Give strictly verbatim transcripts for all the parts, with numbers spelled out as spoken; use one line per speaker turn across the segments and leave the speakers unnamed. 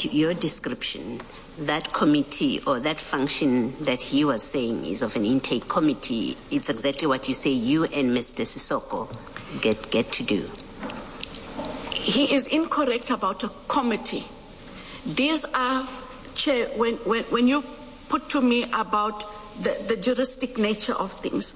your description, that committee or that function that he was saying is of an intake committee, it's exactly what you say you and Mister Sissoko get, get to do.
He is incorrect about a committee. These are, Chair, when, when, when you put to me about the, the juristic nature of things,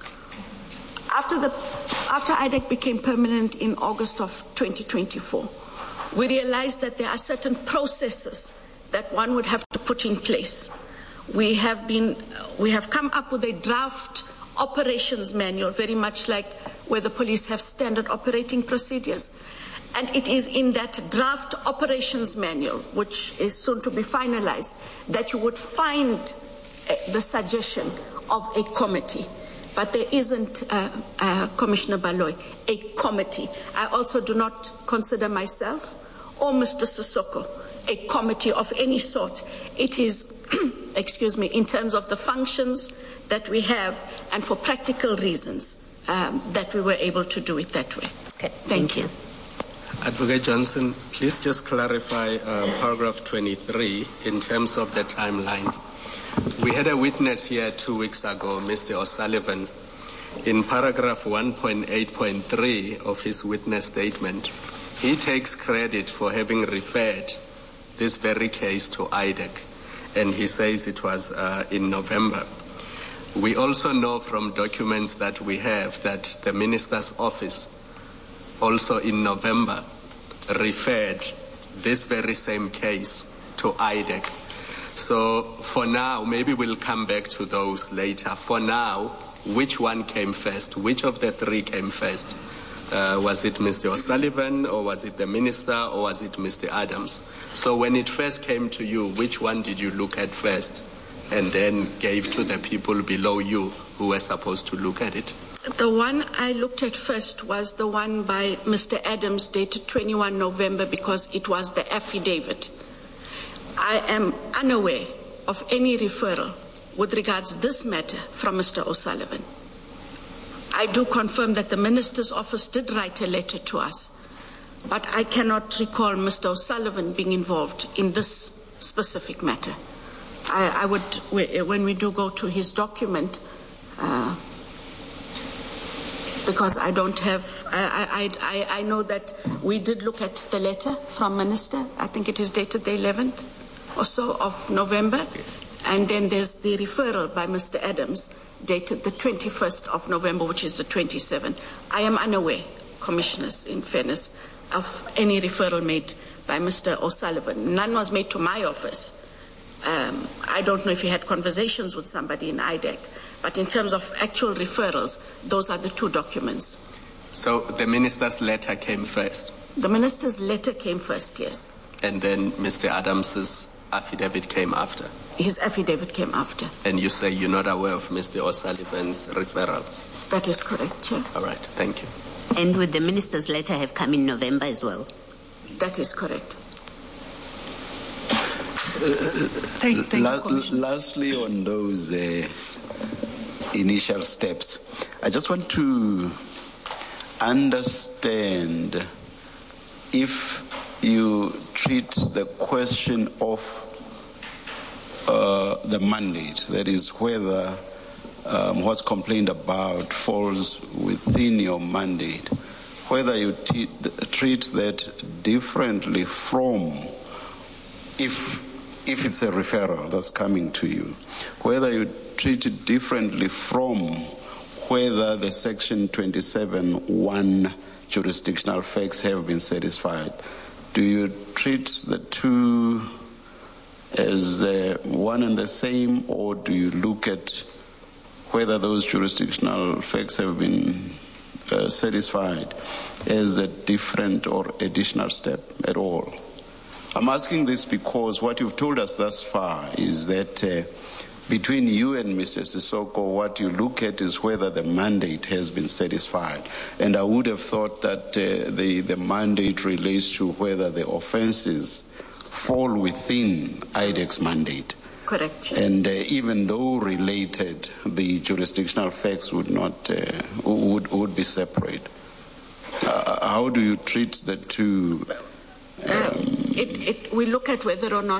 after, the, after I D E C became permanent in August of twenty twenty-four, we realized that there are certain processes that one would have to put in place. We have been, we have come up with a draft operations manual, very much like where the police have standard operating procedures. And it is in that draft operations manual, which is soon to be finalized, that you would find uh, the suggestion of a committee. But there isn't, uh, uh, Commissioner Baloyi, a committee. I also do not consider myself or Mister Sissoko a committee of any sort. It is, excuse me, in terms of the functions that we have and for practical reasons um, that we were able to do it that way.
Okay,
thank,
thank
you.
you.
Advocate Johnson, please just clarify uh, paragraph twenty-three in terms of the timeline. We had a witness here two weeks ago, Mister O'Sullivan. In paragraph one point eight point three of his witness statement, he takes credit for having referred this very case to I D E C, and he says it was uh, in November. We also know from documents that we have that the Minister's office also in November referred this very same case to I D E C. So for now, maybe we'll come back to those later. For now, which one came first? Which of the three came first? Uh, was it Mister O'Sullivan, or was it the Minister, or was it Mister Adams? So when it first came to you, which one did you look at first and then gave to the people below you who were supposed to look at it?
The one I looked at first was the one by Mister Adams dated twenty-first of November because it was the affidavit. I am unaware of any referral with regards to this matter from Mister O'Sullivan. I do confirm that the Minister's office did write a letter to us, but I cannot recall Mister O'Sullivan being involved in this specific matter. I, I would, when we do go to his document, uh, because I don't have, I, I, I, I know that we did look at the letter from Minister. I think it is dated the eleventh or so of November.
Yes.
And then there's the referral by Mister Adams dated the twenty-first of November, which is the twenty-seventh. I am unaware, Commissioners, in fairness, of any referral made by Mister O'Sullivan. None was made to my office. Um, I don't know if he had conversations with somebody in I D E C, but in terms of actual referrals, those are the two documents.
So the Minister's letter came first?
The Minister's letter came first, yes.
And then Mister Adams's affidavit came after?
His affidavit came after.
And you say you're not aware of Mister O'Sullivan's referral?
That is correct, Chair.
All right, thank you.
And would the Minister's letter have come in November as well?
That is correct.
Uh, thank, thank la- you, lastly, on those uh, initial steps, I just want to understand if you treat the question of uh, the mandate, that is whether um, what's complained about falls within your mandate, whether you t- treat that differently from if if it's a referral that's coming to you, whether you treat it differently from whether the Section twenty-seven one jurisdictional facts have been satisfied. Do you treat the two as uh, one and the same, or do you look at whether those jurisdictional facts have been uh, satisfied as a different or additional step at all? I'm asking this because what you've told us thus far is that uh, between you and Mister Sissoko, what you look at is whether the mandate has been satisfied. And I would have thought that uh, the, the mandate relates to whether the offenses fall within I D E C's mandate.
Correct.
And uh, even though related, the jurisdictional facts would not uh, would would be separate. Uh, how do you treat the two?
Um, it, it, we look at whether or not